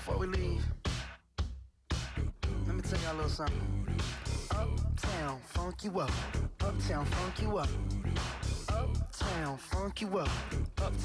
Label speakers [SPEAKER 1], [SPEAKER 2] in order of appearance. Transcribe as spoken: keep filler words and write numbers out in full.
[SPEAKER 1] Before we leave, let me tell y'all a little something. Uptown, funk you up. Uptown, funk you up. Uptown, funk you up.